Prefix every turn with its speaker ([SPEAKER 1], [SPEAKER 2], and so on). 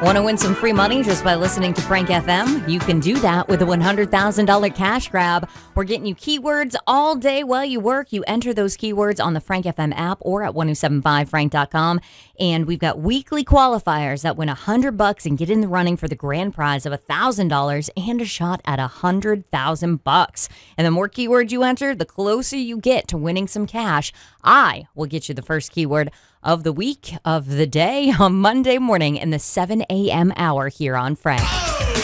[SPEAKER 1] Want to win some free money just by listening to Frank FM? You can do that with a $100,000 cash grab. We're getting you keywords all day while you work. You enter those keywords on the Frank FM app or at 1075frank.com. And we've got weekly qualifiers that win $100 and get in the running for the grand prize of $1,000 and a shot at $100,000. And the more keywords you enter, the closer you get to winning some cash. I will get you the first keyword of the week, of the day, on Monday morning in the 7 a.m. hour here on Frank.